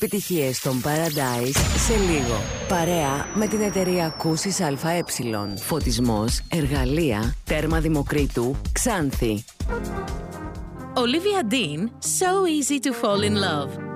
επιτυχίες στον Paradise σε λίγο. Παρέα με την εταιρεία Ακούσεις ΑΕ. Φωτισμός, εργαλεία, τέρμα Δημοκρίτου, Ξάνθη. Olivia Dean, So Easy to Fall in Love.